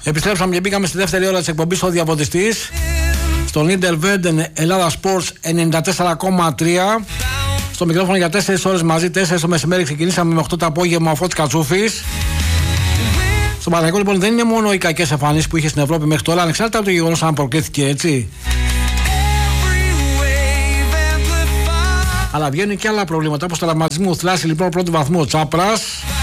Επιστρέψαμε και μπήκαμε στη δεύτερη ώρα της εκπομπής ο Διαβοδιστής. Στο Νίντερ Βέντεν Ελλάδα Sports 94,3. Στο μικρόφωνο για 4 ώρες μαζί, 4 το μεσημέρι ξεκινήσαμε με 8 το απόγευμα ο Φώτης Κατσούφης. Στον Παναθηναϊκό λοιπόν δεν είναι μόνο οι κακές εμφανίσεις που είχε στην Ευρώπη μέχρι τώρα, ανεξάρτητα από το γεγονός αν προκλήθηκε έτσι. Αλλά βγαίνουν και άλλα προβλήματα όπως τραυματισμού. Θλάση λοιπόν πρώτου βαθμού ο Τσάπρας.